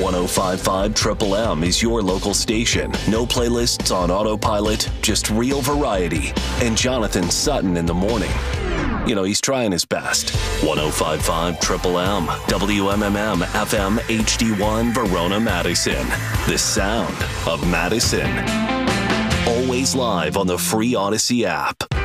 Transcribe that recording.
105.5 Triple M is your local station. No playlists on autopilot, just real variety. And Jonathan Sutton in the morning. You know, he's trying his best. 105.5 Triple M, WMMM FM HD1 Verona, Madison. The sound of Madison. Always live on the free Odyssey app.